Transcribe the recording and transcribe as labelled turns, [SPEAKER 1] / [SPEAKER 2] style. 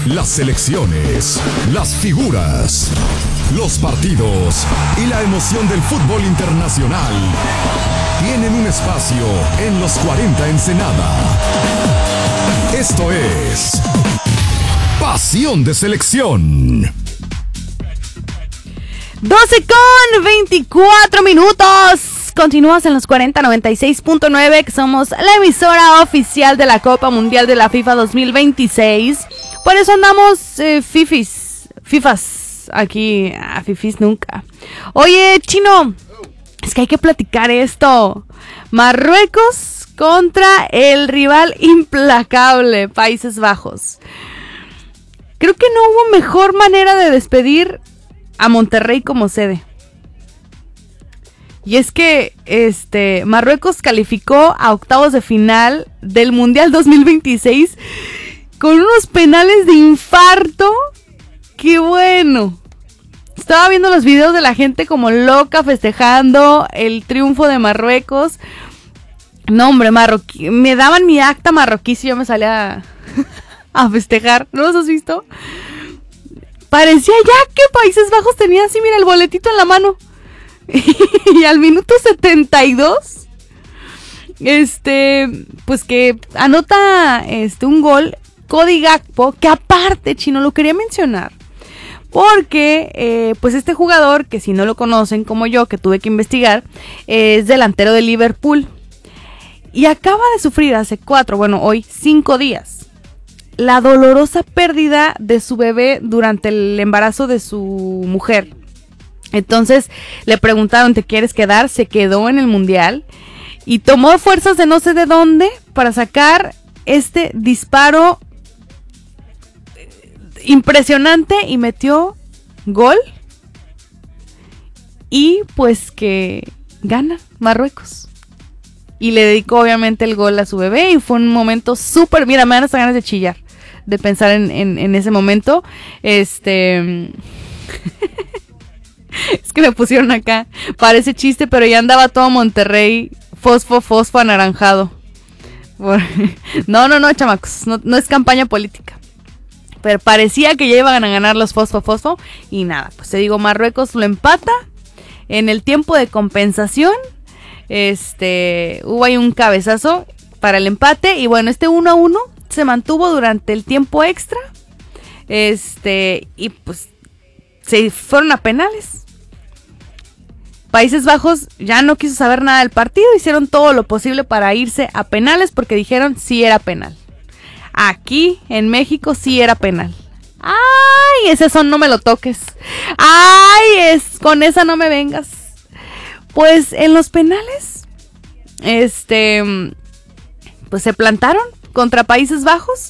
[SPEAKER 1] Las selecciones, las figuras, los partidos y la emoción del fútbol internacional tienen un espacio en los 40 Ensenada. Esto es Pasión de Selección.
[SPEAKER 2] 12:24. Continúas en los 4096.9, que somos la emisora oficial de la Copa Mundial de la FIFA 2026. Por eso andamos fifas aquí, fifis nunca. Oye, Chino, es que hay que platicar esto. Marruecos contra el rival implacable, Países Bajos. Creo que no hubo mejor manera de despedir a Monterrey como sede. Y es que Marruecos calificó a octavos de final del Mundial 2026 con unos penales de infarto. ¡Qué bueno! Estaba viendo los videos de la gente como loca festejando el triunfo de Marruecos. No, hombre, me daban mi acta marroquí si yo me salía a festejar. ¿No los has visto? Parecía ya que Países Bajos tenía así, mira, el boletito en la mano. Y al minuto 72, pues que anota un gol Cody Gakpo, que aparte, Chino, lo quería mencionar, porque pues este jugador, que si no lo conocen como yo, que tuve que investigar, es delantero de Liverpool, y acaba de sufrir hace 5 días, la dolorosa pérdida de su bebé durante el embarazo de su mujer. Entonces le preguntaron, ¿te quieres quedar? Se quedó en el Mundial y tomó fuerzas de no sé de dónde para sacar este disparo impresionante y metió gol. Y pues que gana Marruecos. Y le dedicó obviamente el gol a su bebé y fue un momento súper... Mira, me dan hasta ganas de chillar, de pensar en ese momento. Es que me pusieron acá, parece chiste, pero ya andaba todo Monterrey fosfo anaranjado. No, chamacos, no es campaña política. Pero parecía que ya iban a ganar los fosfo. Y nada, pues te digo, Marruecos lo empata en el tiempo de compensación. Hubo ahí un cabezazo para el empate. Y bueno, 1-1 se mantuvo durante el tiempo extra. Y pues se fueron a penales. Países Bajos ya no quiso saber nada del partido, hicieron todo lo posible para irse a penales porque dijeron sí era penal. Aquí en México sí era penal. ¡Ay! Ese son no me lo toques. ¡Ay! Con esa no me vengas. Pues en los penales, pues se plantaron contra Países Bajos